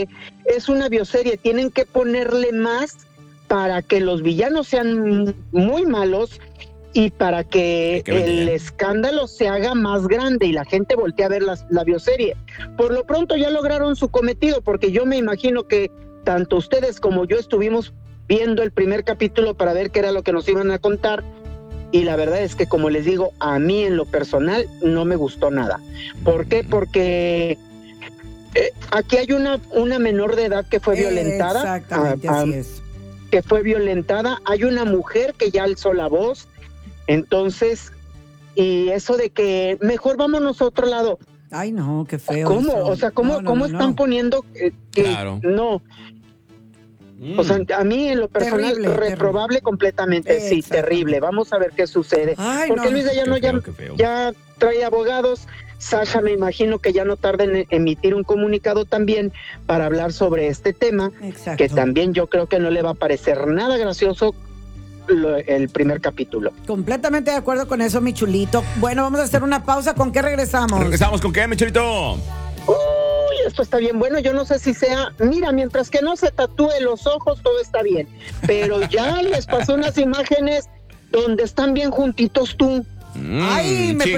porque es una bioserie, tienen que ponerle más para que los villanos sean muy malos y para que el escándalo se haga más grande y la gente voltee a ver la bioserie. Por lo pronto ya lograron su cometido, porque yo me imagino que tanto ustedes como yo estuvimos viendo el primer capítulo para ver qué era lo que nos iban a contar, y la verdad es que, como les digo, a mí en lo personal no me gustó nada. ¿Por qué? Porque aquí hay una menor de edad que fue violentada. Exactamente, así es. Que fue violentada, hay una mujer que ya alzó la voz. Entonces, y eso de que mejor vámonos a otro lado. Ay, no, qué feo. ¿Cómo? Eso. O sea, ¿cómo están poniendo que claro. No? O sea, a mí en lo personal, reprobable completamente. Sí, terrible. Vamos a ver qué sucede. Ay, porque Luis de Llano ya trae abogados. Sasha, me imagino que ya no tarda en emitir un comunicado también para hablar sobre este tema. Exacto. Que también yo creo que no le va a parecer nada gracioso el primer capítulo. Completamente de acuerdo con eso, mi chulito. Bueno, vamos a hacer una pausa. ¿Con qué regresamos? ¿Regresamos con qué, mi chulito? Uy, esto está bien bueno. Yo no sé si sea... Mira, mientras que no se tatúe los ojos, todo está bien. Pero ya les pasó unas imágenes donde están bien juntitos tú. Ay, me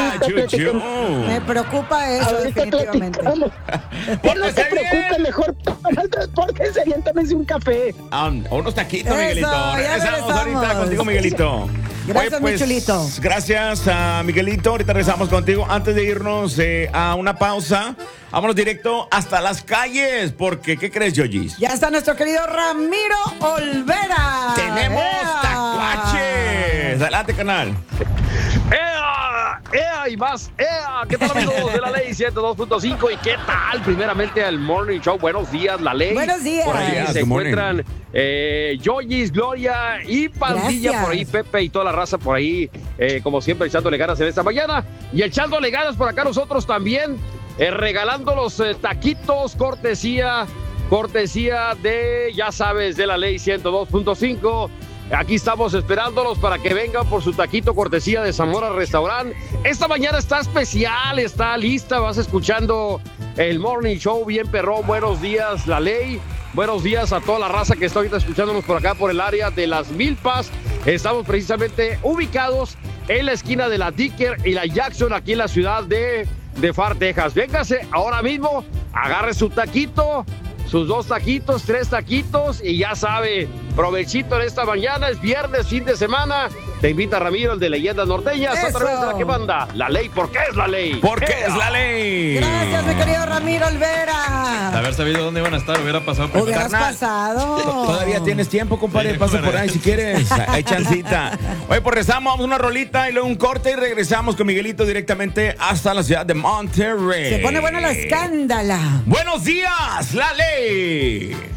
preocupa eso, definitivamente. No te preocupes, mejor porque se bien, tómese un café. Unos taquitos, Miguelito. Regresamos ahorita contigo, Miguelito. Gracias, mi chulito. Gracias a Miguelito. Ahorita regresamos contigo. Antes de irnos a una pausa, vámonos directo hasta las calles. Porque, ¿qué crees, Yoyis? Ya está nuestro querido Ramiro Olvera. ¡Tenemos tacuaches! Adelante, canal. ¡Ea! Y más, ¡ea! ¿Qué tal, amigos de la Ley 102.5? ¿Y qué tal? Primeramente al Morning Show. Buenos días, la Ley. Buenos días. Por ahí se encuentran morning. Yoyis, Gloria y Pandilla. Gracias. Por ahí Pepe y toda la raza por ahí, como siempre, echándole ganas en esta mañana. Y echándole ganas por acá nosotros también, regalando los taquitos, cortesía de, ya sabes, de la Ley 102.5. Aquí estamos esperándolos para que vengan por su taquito cortesía de Zamora Restaurant. Esta mañana está especial, está lista, vas escuchando el Morning Show bien perrón. Buenos días, la Ley. Buenos días a toda la raza que está ahorita escuchándonos por acá, por el área de Las Milpas. Estamos precisamente ubicados en la esquina de la Dicker y la Jackson, aquí en la ciudad de Far, Texas. Véngase ahora mismo, agarre su taquito, sus 2 taquitos, 3 taquitos y ya sabe, provechito en esta mañana, es viernes, fin de semana. Te invita Ramiro, el de Leyendas Norteñas, a través de la que manda la Ley, porque es la Ley. Porque es la Ley. Gracias, mi querido Ramiro Olvera. Haber sabido dónde iban a estar, hubiera pasado por Hubieras pasado. Todavía tienes tiempo, compadre. Sí, Pasa por ahí si quieres. Hay chancita. Oye, pues rezamos, vamos a una rolita y luego un corte y regresamos con Miguelito directamente hasta la ciudad de Monterrey. Se pone buena la escándala. Buenos días, la Ley.